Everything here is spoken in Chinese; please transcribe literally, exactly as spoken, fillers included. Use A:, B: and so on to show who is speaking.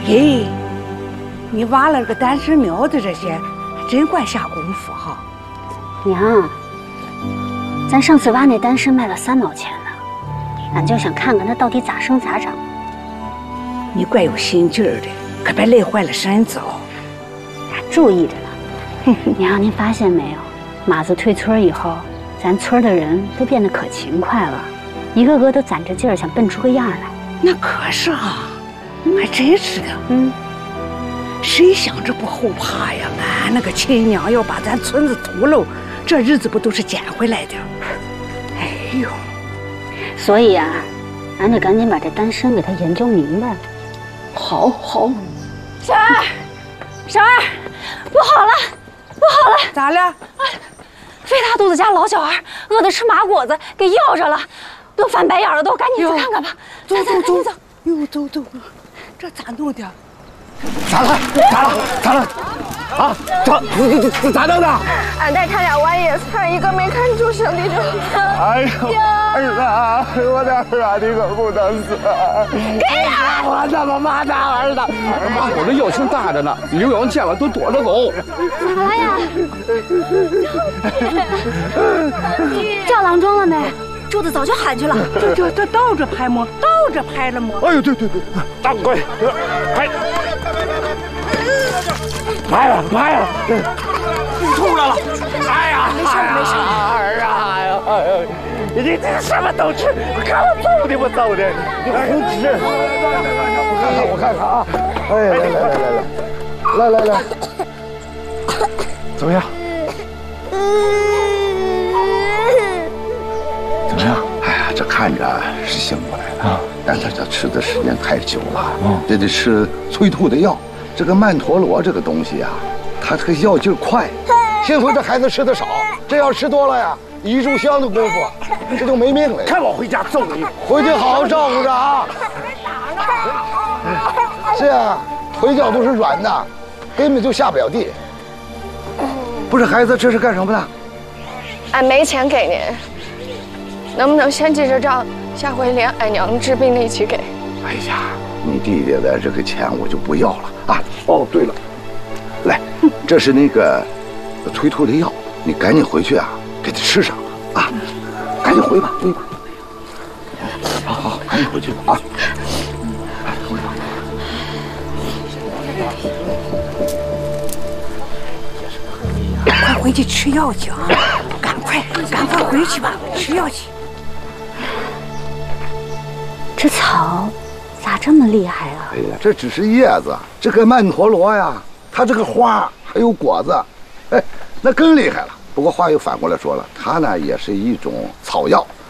A: 咦，你挖了个丹参苗子，这些还真怪下功夫哈。
B: 娘，咱上次挖那丹参卖了三毛钱呢，俺就想看看它到底咋生咋长。
A: 你怪有心劲儿的，可别累坏了身子哦。
B: 俺注意着呢。娘，您发现没有？马子退村以后，咱村的人都变得可勤快了，一个个都攒着劲儿想奔出个样来。
A: 那可是啊，还真是的。
B: 嗯，
A: 谁想着不后怕呀？俺那个亲娘要把咱村子屠了，这日子不都是捡回来的？哎呦，
B: 所以啊，俺得赶紧把这丹参给他研究明白了。
A: 好好。
B: 小二，小二，不好了，不好了！
A: 咋了？
C: 肥大肚子家老小孩饿得吃麻果子，给咬着了，都翻白眼了，都赶紧去看看吧！
A: 走走走
C: 走！
A: 哟，走走，这咋弄的？
D: 咋了？咋了？咋了？啊？咋？咋咋弄的？
C: 俺再差点崴野菜，一个没看住，兄弟就……
D: 哎呦，儿子，我的儿啊，你可不能死！
C: 给呀！
D: 我怎么骂他儿子？麻果子药性大着呢，刘洋见了都躲着走。
C: 咋了呀？
B: 叫郎中了没？
C: 柱子早就喊去了。
A: 这这这倒着拍么？倒着拍了么？
D: 哎呦，对对对，大快拍！拍了拍了，出来了！哎呀，
C: 没事没事，
D: 儿啊！哎呀哎呀，你这什么都吃，我看我揍的不揍的？哎呦，吃！我看看我看看啊！哎，来来来来来，来来来，怎么样？怎么样？哎呀，这看着是醒过来了，但是这吃的时间太久了，这得吃催吐的药。这个曼陀罗这个东西啊，它这个药劲儿快。幸亏这孩子吃的少，这要吃多了呀，一炷香的功夫，这就没命了。看我回家揍你，回去好好照顾着啊。是啊，腿脚都是软的，根本就下不了地。不是孩子，这是干什么的？
C: 俺没钱给您，能不能先记着账，下回连俺娘治病的一起给？
D: 哎呀，你弟弟的这个钱我就不要了啊！哦，对了，来，这是那个催吐的药，你赶紧回去啊，给他吃上啊！赶紧回吧，回吧。好好，赶紧回去吧啊！回吧。
A: 快回去吃药去啊！赶快，赶快回去吧，吃药去。
B: 这草咋这么厉害啊？
D: 哎呀，这只是叶子，这个曼陀罗呀，它这个花还有果子，哎，那更厉害了。不过话又反过来说了，它呢也是一种草药，